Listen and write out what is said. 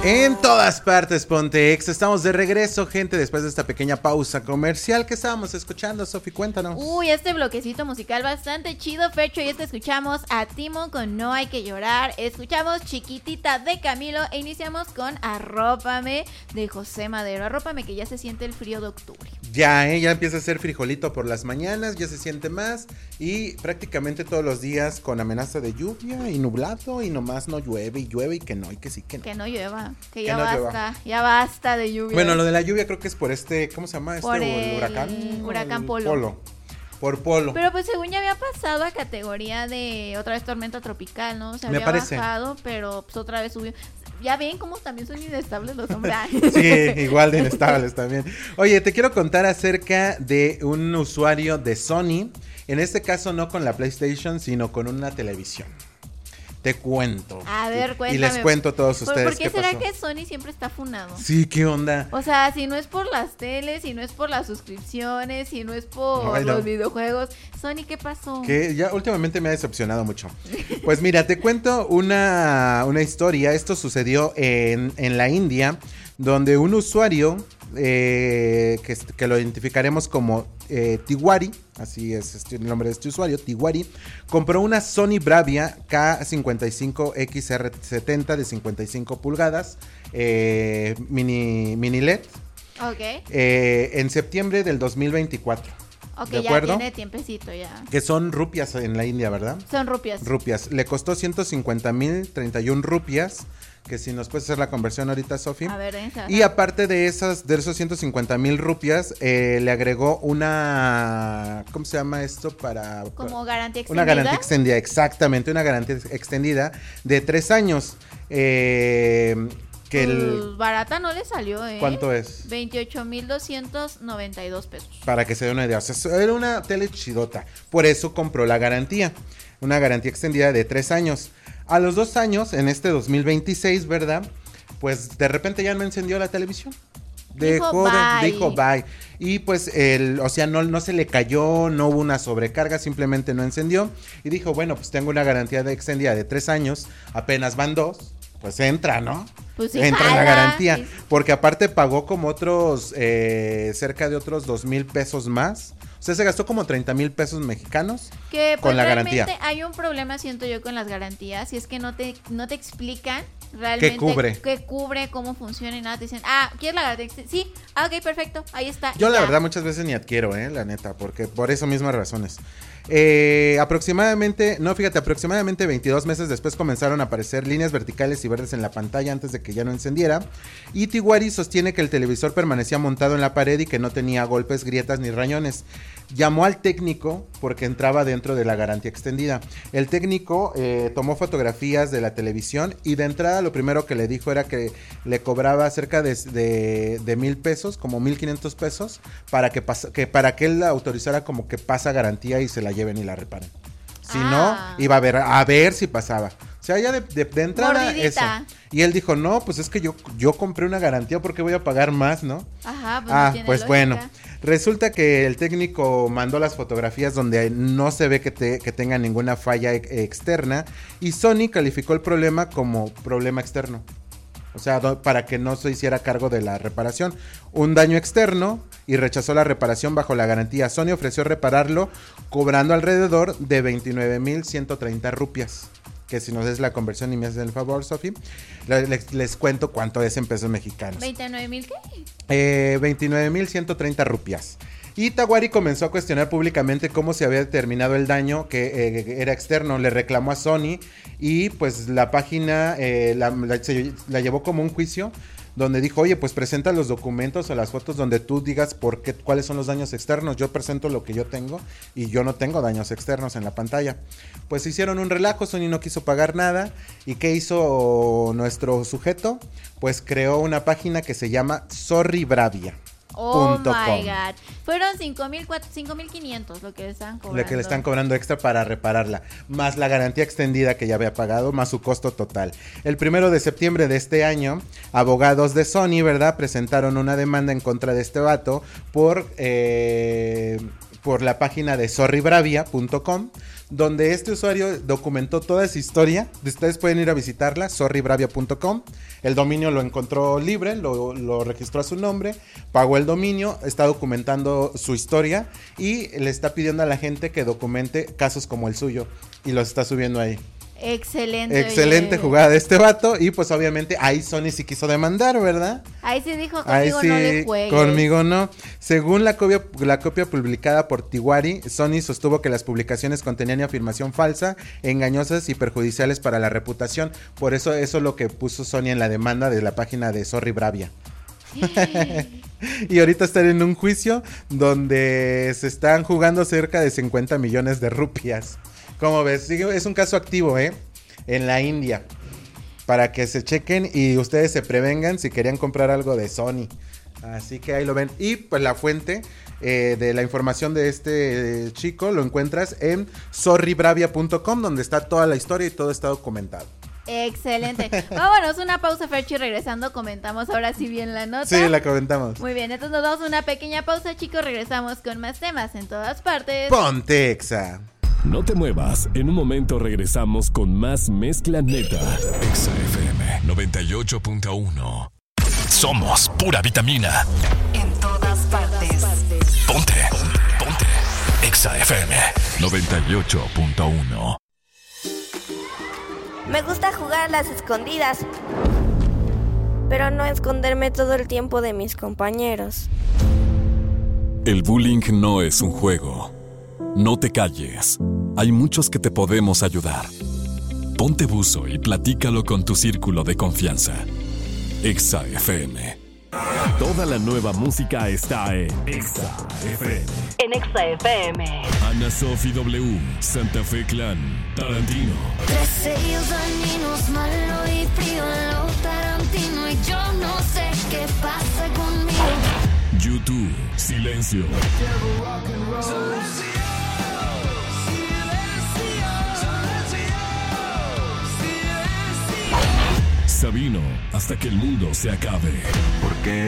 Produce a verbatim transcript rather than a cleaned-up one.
En todas partes, Pontex. Estamos de regreso, gente, después de esta pequeña pausa comercial. ¿Qué estábamos escuchando, Sofi? Cuéntanos. Uy, este bloquecito musical bastante chido, Fercho. Y este escuchamos a Timo con No Hay Que Llorar. Escuchamos Chiquitita de Camilo. E iniciamos con Arrópame de José Madero. Arrópame que ya se siente el frío de octubre. Ya, ¿eh? Ya empieza a ser frijolito por las mañanas, ya se siente más. Y prácticamente todos los días con amenaza de lluvia y nublado. Y nomás no llueve y llueve y que no, y que sí, que no. Que no llueva. Que ya que no basta, llueva. ya basta de lluvia. Bueno, lo de la lluvia creo que es por este, ¿cómo se llama? Este por o el, el huracán. huracán el Polo. Polo. Por Polo. Pero pues según ya había pasado a categoría de otra vez tormenta tropical, ¿no? Se Me había parece. bajado, pero pues otra vez subió. Ya ven cómo también son inestables los hombres. Sí, igual de inestables también. Oye, te quiero contar acerca de un usuario de Sony. En este caso no con la PlayStation, sino con una televisión. Te cuento. A ver, cuéntame. Y les cuento a todos ustedes ¿Por qué qué será pasó. que Sony siempre está funado? Sí, ¿qué onda? O sea, si no es por las teles, si no es por las suscripciones, si no es por Ay, no. los videojuegos. Sony, ¿qué pasó? Que ya últimamente me ha decepcionado mucho. Pues mira, te cuento una, una historia. Esto sucedió en, en la India, donde un usuario eh, que, que lo identificaremos como eh, Tiwari, así es este, el nombre de este usuario, Tiwari, compró una Sony Bravia K cincuenta y cinco X R setenta de cincuenta y cinco pulgadas, eh, mini, mini L E D, Ok. eh, en septiembre del dos mil veinticuatro. Ok, ¿De ya acuerdo? tiene tiempecito ya. Que son rupias en la India, ¿verdad? Son rupias. Rupias. Le costó ciento cincuenta mil treinta y una rupias. Que si nos puedes hacer la conversión ahorita, Sofi. A ver, esa. Y aparte de esas, de esos ciento cincuenta mil rupias, eh, le agregó una. ¿Cómo se llama esto? Para. Como garantía extendida. Una garantía extendida, exactamente. Una garantía extendida de tres años. Eh. Que el, pues barata no le salió, ¿eh? ¿Cuánto es? veintiocho mil doscientos noventa y dos pesos. Para que se dé una idea. O sea, era una tele chidota. Por eso compró la garantía. Una garantía extendida de tres años. A los dos años, en este dos mil veintiséis, ¿verdad? Pues de repente ya no encendió la televisión. Dejó Dijo de- bye. dijo bye. Y pues, el, o sea, no, no se le cayó, no hubo una sobrecarga, simplemente no encendió. Y dijo, bueno, pues tengo una garantía de extendida de tres años, apenas van dos. Pues entra, ¿no? Pues sí, entra en la jala, garantía. sí. Porque aparte pagó como otros, eh, cerca de otros dos mil pesos más. O sea, se gastó como treinta mil pesos mexicanos Que pues, con la realmente garantía. hay un problema, siento yo, con las garantías. Y es que no te, no te explican realmente ¿Qué cubre? qué cubre, cómo funciona y nada. Te dicen, ah, ¿quieres la garantía? exten- Sí, ah, ok, perfecto, ahí está. Yo y la ya. verdad muchas veces ni adquiero, eh, la neta, porque por eso mismas razones. Eh, aproximadamente, no, fíjate, aproximadamente veintidós meses después comenzaron a aparecer líneas verticales y verdes en la pantalla antes de que ya no encendiera. Y Tiwari sostiene que el televisor permanecía montado en la pared y que no tenía golpes, grietas ni rayones. Llamó al técnico porque entraba dentro de la garantía extendida. El técnico eh, tomó fotografías de la televisión y de entrada lo primero que le dijo era que le cobraba cerca de, de, de mil pesos, como mil quinientos pesos, para que, pas- que, para que él la autorizara como que pasa garantía y se la lleven y la reparen. Si Ah. no, iba a ver, a ver si pasaba. O sea, ya de, de, de entrada Mordidita. eso. Y él dijo, no, pues es que yo, yo compré una garantía porque voy a pagar más, ¿no? Ajá, pues Ah, no tiene pues lógica. bueno. Resulta que el técnico mandó las fotografías donde no se ve que, te- que tenga ninguna falla e- externa y Sony calificó el problema como problema externo. O sea, do- para que no se hiciera cargo de la reparación. Un daño externo y rechazó la reparación bajo la garantía. Sony ofreció repararlo cobrando alrededor de veintinueve mil ciento treinta rupias. Que si nos des la conversión y me haces el favor, Sofi, le- les, les cuento cuánto es en pesos mexicanos. ¿veintinueve mil qué? Eh, veintinueve mil ciento treinta rupias. Y Tiwari comenzó a cuestionar públicamente cómo se había determinado el daño que eh, era externo. Le reclamó a Sony y pues la página eh, la, la- se- la llevó como un juicio donde dijo, oye, pues presenta los documentos o las fotos donde tú digas por qué, cuáles son los daños externos. Yo presento lo que yo tengo y yo no tengo daños externos en la pantalla. Pues hicieron un relajo, Sony no quiso pagar nada. ¿Y qué hizo nuestro sujeto? Pues creó una página que se llama Sorry Bravia. Oh punto my com. god. Fueron cinco mil quinientos lo que le están cobrando. Lo que le están cobrando extra para repararla, más la garantía extendida que ya había pagado, más su costo total. El primero de septiembre de este año, abogados de Sony, ¿verdad?, presentaron una demanda en contra de este vato por, eh, por la página de sorry bravia punto com, donde este usuario documentó toda su historia. Ustedes pueden ir a visitarla, sorry bravia punto com. El dominio lo encontró libre, lo, lo registró a su nombre, pagó el dominio, está documentando su historia y le está pidiendo a la gente que documente casos como el suyo y los está subiendo ahí. Excelente. Excelente oye. jugada de este vato. Y pues obviamente ahí Sony sí quiso demandar, ¿verdad? Ahí sí dijo, Ahí conmigo sí, no le juegues. conmigo no. Según la copia, la copia publicada por Tiwari, Sony sostuvo que las publicaciones contenían información falsa, engañosas y perjudiciales para la reputación. Por eso eso es lo que puso Sony en la demanda de la página de Sorry Bravia. Y ahorita están en un juicio donde se están jugando cerca de cincuenta millones de rupias. ¿Cómo ves? Sí, es un caso activo, ¿eh? En la India. Para que se chequen y ustedes se prevengan si querían comprar algo de Sony. Así que ahí lo ven. Y pues la fuente eh, de la información de este eh, chico lo encuentras en sorry bravia punto com, donde está toda la historia y todo está documentado. Excelente. Vámonos, una pausa, Ferchi, regresando comentamos ahora sí bien la nota. Sí, la comentamos. Muy bien, entonces nos damos una pequeña pausa, chicos, regresamos con más temas en todas partes. Ponte Exa. No te muevas, en un momento regresamos con más Mezcla Neta. Exa F M noventa y ocho punto uno. Somos pura vitamina. En todas partes. Ponte, ponte. Exa F M noventa y ocho punto uno. Me gusta jugar a las escondidas, pero no esconderme todo el tiempo de mis compañeros. El bullying no es un juego. No te calles. Hay muchos que te podemos ayudar. Ponte buzo y platícalo con tu círculo de confianza. Exa F M. Toda la nueva música está en Exa F M. En Exa F M. Ana Sofi W, Santa Fe Clan, Tarantino. Tres sellos dañinos, malo y frío, lo Tarantino, y yo no sé qué pasa conmigo. YouTube, Silencio. Sabino, hasta que el mundo se acabe. ¿Por qué